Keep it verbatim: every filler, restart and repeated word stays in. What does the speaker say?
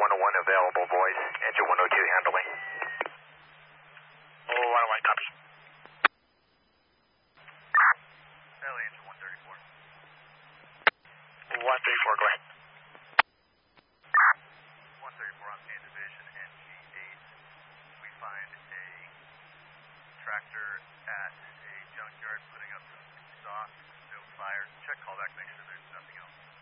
one oh one available, boys. Engine one oh two handling. Oh, one oh one, copy. L A engine one thirty-four. one thirty-four, go ahead. one thirty-four on Kansas Division N G eight. We find a tractor at a junkyard putting up some exhaust, no fires. Check callback, make sure there's nothing else.